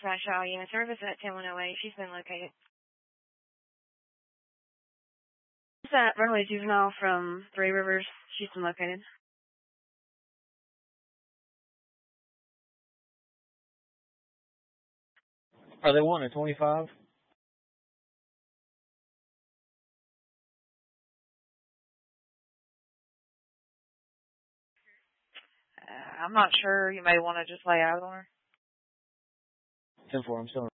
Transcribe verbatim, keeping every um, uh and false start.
Dispatch All Unit Service at ten one oh eight. She's been located. Is that runaway juvenile from Three Rivers? She's been located. Are they wanting a twenty-five? Uh, I'm not sure. You may want to just lay out on her. ten four, I'm still